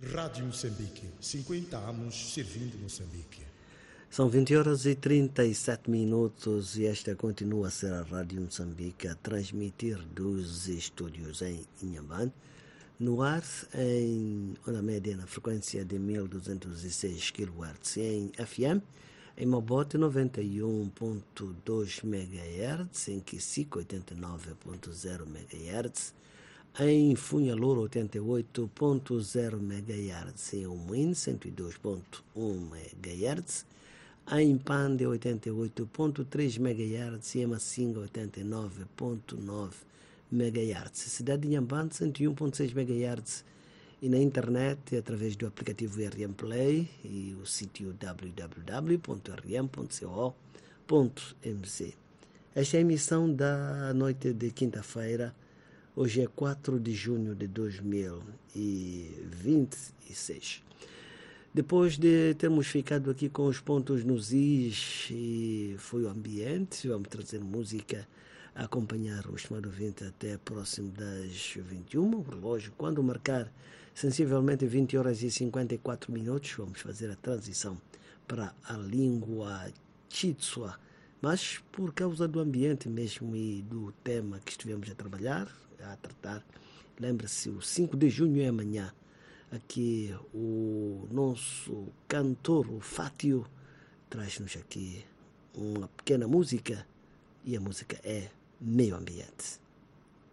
Rádio Moçambique, 50 anos servindo Moçambique. São 20 horas e 37 minutos e esta continua a ser a Rádio Moçambique a transmitir dos estúdios em Inhambane, no ar em onda média na frequência de 1206 kHz em FM, em Mabote 91.2 MHz, em Kisico 89.0 MHz, em Funhalor 88.0 MHz, em Umuin 102.1 MHz, em Pande 88.3 MHz e em Massinga 89.9 MHz. Cidade de Inhambane 101.6 MHz e na internet através do aplicativo RM Play e o sítio www.rm.co.mz. Esta é a emissão da noite de quinta-feira. Hoje é 4 de junho de 2026. Depois de termos ficado aqui com os pontos nos is e foi o ambiente, vamos trazer música a acompanhar o estimado ouvinte até próximo das 21, o relógio, quando marcar sensivelmente 20 horas e 54 minutos, vamos fazer a transição para a língua Chitswa. Mas por causa do ambiente mesmo e do tema que estivemos a trabalhar, a tratar, lembre-se, o 5 de junho é amanhã. Aqui o nosso cantor, o Fátio, traz-nos aqui uma pequena música e a música é Meio Ambiente.